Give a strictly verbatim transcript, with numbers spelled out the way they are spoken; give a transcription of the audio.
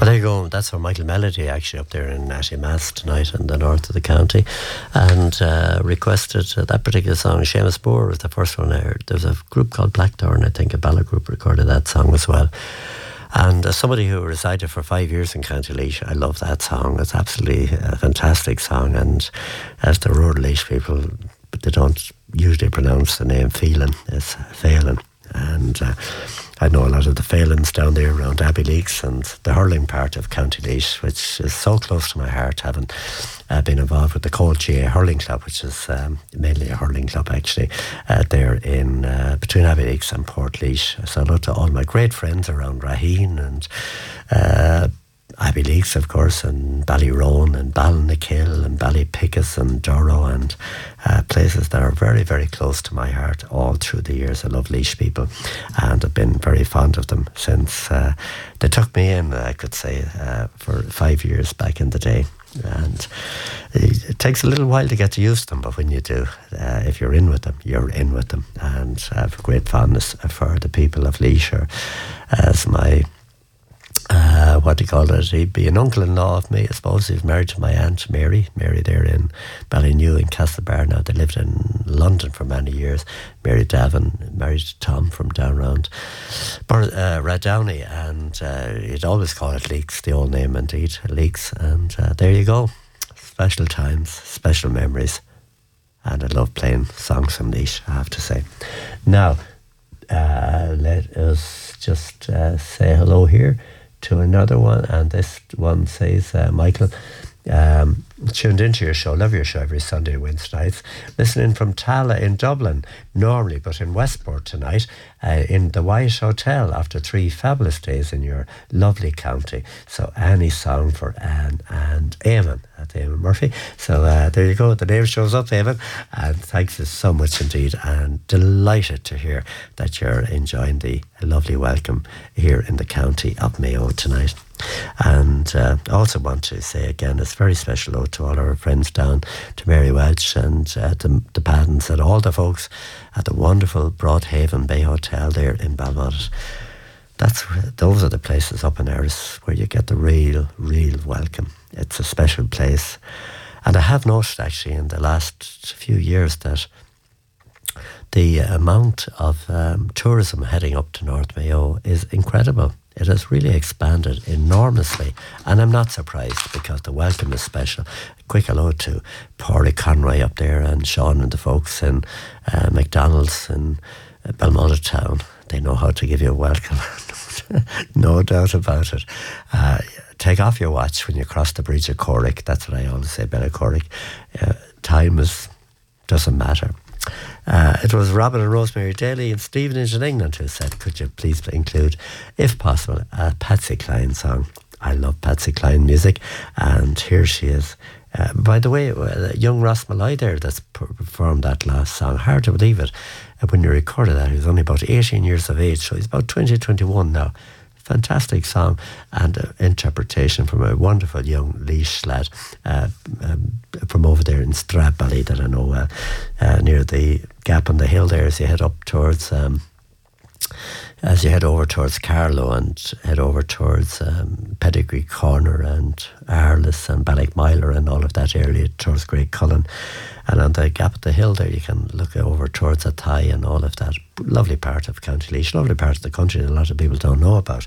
Well, there you go. That's for Michael Melody, actually, up there in Ashlymass tonight in the north of the county, and uh, requested uh, that particular song. Seamus Moore was the first one I heard. There's a group called Blackthorn, I think, a ballad group, recorded that song as well. And as somebody who resided for five years in County Laois, I love that song. It's absolutely a fantastic song. And as the rural Laois people, they don't usually pronounce the name Phelan. It's Phelan. And uh, I know a lot of the Phelans down there around Abbeyleix and the hurling part of County Laois, which is so close to my heart, having uh, been involved with the Cole G A Hurling Club, which is um, mainly a hurling club actually, uh, there in uh, between Abbeyleix and Portlaoise. So hello to all my great friends around Raheen and uh, Abbeyleix, of course, and Ballyroan and Ballynakill and Ballypickus and Durrow, and uh, places that are very, very close to my heart all through the years. I love Laois people and I've been very fond of them since uh, they took me in, I could say, uh, for five years back in the day. And it takes a little while to get used to them, but when you do, uh, if you're in with them, you're in with them. And I have a great fondness for the people of Laois, as my Uh, what do you call it? He'd be an uncle-in-law of me, I suppose. He's married to my aunt Mary, Mary there in Ballynew in Castlebar. Now they lived in London for many years. Mary Davin, married to Tom from down around Bur- uh, Radowney, and uh, he'd always call it Leaks, the old name indeed, Leaks. And uh, there you go. Special times, special memories, and I love playing songs from Laois, I have to say. Now, uh, let us just uh, say hello here to another one, and this one says, uh, Michael, um, tuned into your show, love your show every Sunday and Wednesday nights, listening from Tala in Dublin normally, but in Westport tonight, uh, in the Wyatt Hotel after three fabulous days in your lovely county. So any song for Anne and Eamon at Eamon Murphy. So uh, there you go, the name shows up, Eamon, and thanks you so much indeed, and delighted to hear that you're enjoying the lovely welcome here in the county of Mayo tonight. And uh, I also want to say again, it's very special hello to all our friends down to Mary Welch and uh, the, the Paddens and all the folks at the wonderful Broadhaven Bay Hotel there in Balmont. That's those are the places up in Erris where you get the real, real welcome. It's a special place. And I have noticed actually in the last few years that the amount of um, tourism heading up to North Mayo is incredible. It has really expanded enormously, and I'm not surprised because the welcome is special. A quick hello to Paulie Conroy up there and Sean and the folks in uh, McDonald's in uh, Belmont Town. They know how to give you a welcome, no doubt about it. Uh, take off your watch when you cross the bridge of Corrick. That's what I always say about Corrick. Uh, time is doesn't matter. Uh, it was Robin and Rosemary Daly and Stephen in England who said, could you please include, if possible, a Patsy Cline song. I love Patsy Cline music, and here she is. Uh, by the way, uh, young Ross Malloy there that's performed that last song, hard to believe it. Uh, when you recorded that, he was only about eighteen years of age, so he's about twenty, twenty-one now. Fantastic song and uh, interpretation from a wonderful young Laois lad uh, um, from over there in Stradbally that I know well, uh, near the gap on the hill there as you head up towards um, as you head over towards Carlow and head over towards um, Pedigree Corner and Arliss and Ballycmyler and all of that area towards Great Cullen. And on the gap of the hill there, you can look over towards Athy and all of that. Lovely part of County Laois, lovely part of the country that a lot of people don't know about.